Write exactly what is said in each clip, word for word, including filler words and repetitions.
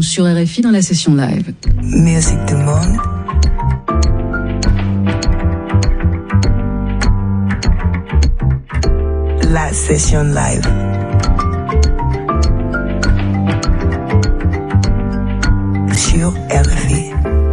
sur R F I dans la session live. Musique du monde. La session live. Sur R F I.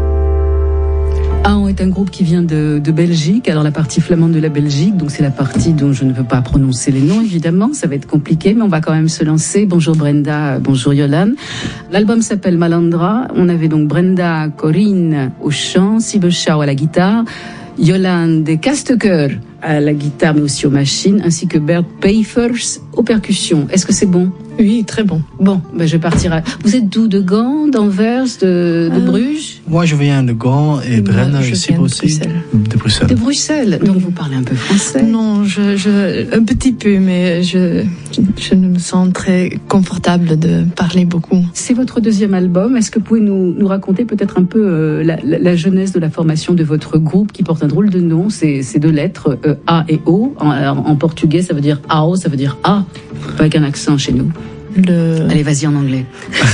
Aon est un groupe qui vient de, de Belgique, alors la partie flamande de la Belgique, donc c'est la partie dont je ne veux pas prononcer les noms évidemment, ça va être compliqué, mais on va quand même se lancer. Bonjour Brenda, bonjour Yolan. L'album s'appelle Malandra, on avait donc Brenda Corinne au chant, Sibelschau à la guitare, Yolande Castecoeur à la guitare mais aussi aux machines, ainsi que Bert Peifers aux percussions. Est-ce que c'est bon ? Oui, très bon. Bon, ben je partirai. Vous êtes d'où? De Gand, d'Anvers, de, de euh, Bruges? Moi, je viens de Gand et Brenna, je sais aussi. Bruxelles. De Bruxelles. De Bruxelles. Donc vous parlez un peu français? Non, je, je, un petit peu, mais je, je, je me sens très confortable de parler beaucoup. C'est votre deuxième album. Est-ce que vous pouvez nous, nous raconter peut-être un peu euh, la, la, la genèse de la formation de votre groupe qui porte un drôle de nom? C'est, c'est deux lettres, euh, A et O. En, en portugais, ça veut dire A O, ça veut dire A, avec un accent chez nous. Le... Allez, vas-y en anglais.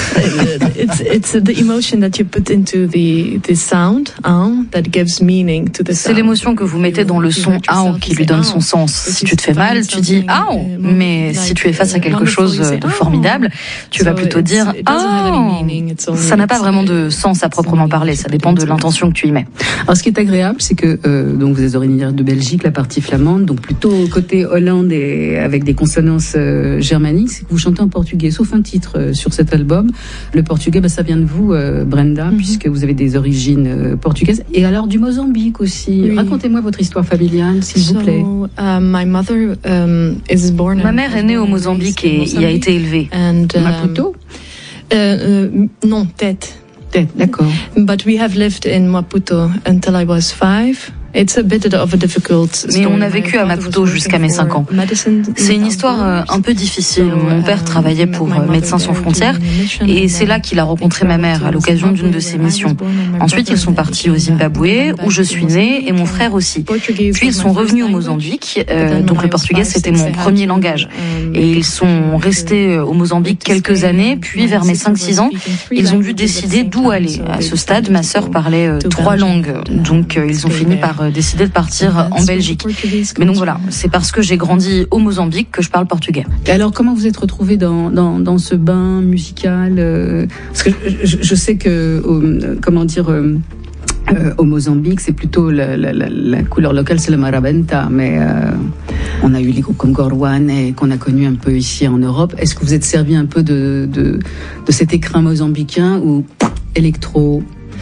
it's, it's the emotion that you put into the, the sound, hein, that gives meaning to the sound. C'est l'émotion que vous mettez dans le son "aon" qui lui donne son sens. Si tu te fais mal, tu dis "aon", mais si tu es face à quelque chose de formidable, tu vas plutôt dire "aon". Ça n'a pas vraiment de sens à proprement parler, ça dépend de l'intention que tu y mets. Alors ce qui est agréable, c'est que euh, donc vous êtes originaire de Belgique, la partie flamande, donc plutôt côté Hollande et avec des consonances euh, germaniques, c'est que vous chantez en portugais. Sauf un titre euh, sur cet album. Le portugais, bah, ça vient de vous, euh, Brenda, mm-hmm. puisque vous avez des origines euh, portugaises. Et alors du Mozambique aussi. Oui. Racontez-moi votre histoire familiale, s'il so, vous plaît. Uh, my mother, um, is born Ma mère est née au Mozambique et y a été élevée. And, um, Maputo? Uh, uh, non, Tete. Tete, d'accord. But we have lived in Maputo until I was five. It's a bit of a difficult story. Mais on a vécu à Maputo jusqu'à mes cinq ans. C'est une histoire un peu difficile. Mon père travaillait pour Médecins sans frontières et c'est là qu'il a rencontré ma mère à l'occasion d'une de ses missions. Ensuite, ils sont partis au Zimbabwe où je suis née et mon frère aussi. Puis ils sont revenus au Mozambique, euh, donc le portugais c'était mon premier langage. Et ils sont restés au Mozambique quelques années, puis vers mes cinq six ans, ils ont dû décider d'où aller. À ce stade, ma sœur parlait euh, trois langues, donc euh, ils ont fini par décidé de partir en Belgique. Mais donc voilà, c'est parce que j'ai grandi au Mozambique que je parle portugais. Et alors comment vous êtes retrouvée dans, dans, dans ce bain musical euh, Parce que je, je sais que, euh, comment dire... Euh, Euh, au Mozambique, c'est plutôt la, la, la, la couleur locale, c'est le marabenta, mais euh, on a eu les groupes comme Gorwan et qu'on a connu un peu ici en Europe. Est-ce que vous êtes servi un peu de, de, de cet écrin mozambicain ou électro,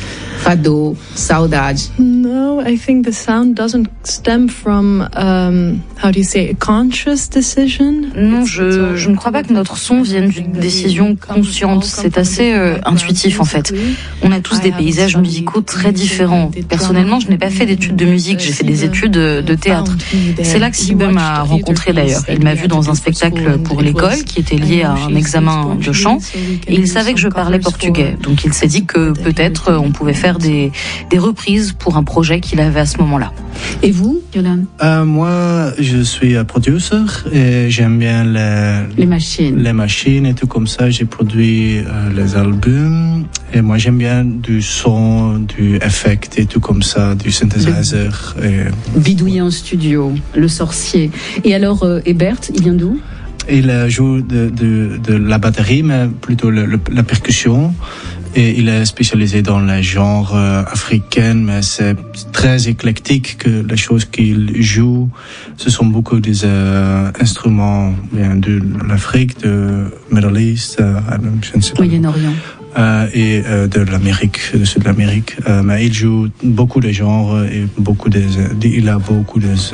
fado, saudade? No, I think the sound doesn't stem from, um, how do you say, a conscious decision. Non, je, je ne crois pas que notre son vienne d'une décision consciente. C'est assez euh, intuitif en fait. On a tous des paysages musicaux très différents. Personnellement, je n'ai pas fait d'études de musique, j'ai fait des études de théâtre. C'est là que Sibel m'a rencontré d'ailleurs. Il m'a vu dans un spectacle pour l'école qui était lié à un examen de chant et il savait que je parlais portugais. Donc il s'est dit que peut-être on pouvait faire des, des reprises pour un projet qu'il avait à ce moment-là. Et vous, Yolan? euh, Moi, je suis producer et j'aime bien les, les machines. Les machines et tout comme ça. J'ai produit euh, les albums et moi j'aime bien du son, du effect et tout comme ça, du synthesizer. Le... Et... Bidouiller en studio, le sorcier. Et alors, euh, Ebert, il vient d'où? Il joue de, de, de la batterie, mais plutôt le, le, la percussion. Et il est spécialisé dans les genres euh, africains, mais c'est très éclectique que les choses qu'il joue, ce sont beaucoup des euh, instruments bien de l'Afrique, de Middle East, euh, je ne sais pas. Moyen-Orient. Euh, et euh, de l'Amérique, de Sud-Amérique. Euh, mais il joue beaucoup de genres et beaucoup de, il a beaucoup de